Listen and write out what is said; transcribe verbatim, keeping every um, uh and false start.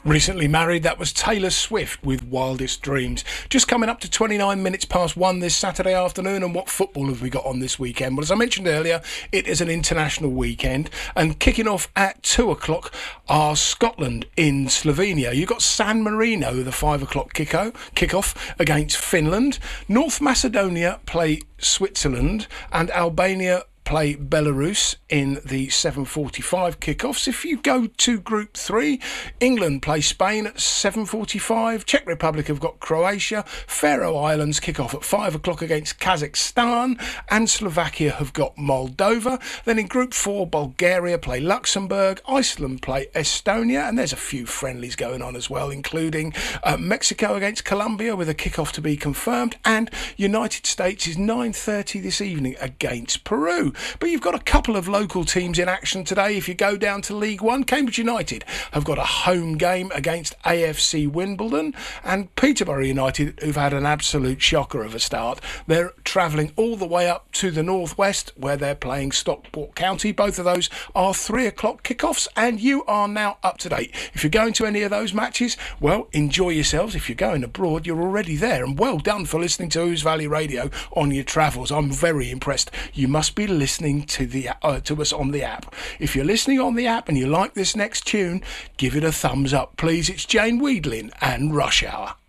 Recently married, that was Taylor Swift with Wildest Dreams. Just coming up to twenty-nine minutes past one this Saturday afternoon, and what football have we got on this weekend? Well, as I mentioned earlier, it is an international weekend, and kicking off at two o'clock are Scotland in Slovenia. You've got San Marino, the five o'clock kicko, kick-off against Finland. North Macedonia play Switzerland, and Albania play Belarus in the seven forty-five kickoffs. If you go to Group three, England play Spain at seven forty-five. Czech Republic have got Croatia. Faroe Islands kick off at five o'clock against Kazakhstan, and Slovakia have got Moldova. Then in Group four, Bulgaria play Luxembourg. Iceland play Estonia, and there's a few friendlies going on as well, including uh, Mexico against Colombia with a kick-off to be confirmed, and United States is nine thirty this evening against Peru. But you've got a couple of local teams in action today. If you go down to League One, Cambridge United have got a home game against A F C Wimbledon, and Peterborough United, who've had an absolute shocker of a start, they're travelling all the way up to the northwest where they're playing Stockport County. Both of those are three o'clock kickoffs, and you are now up to date. If you're going to any of those matches, well, enjoy yourselves. If you're going abroad, you're already there, and well done for listening to Ouse Valley Radio on your travels. I'm very impressed. You must be listening to the uh, to us on the app. If you're listening on the app and you like this next tune, give it a thumbs up, please. It's Jane Weedlin and Rush Hour.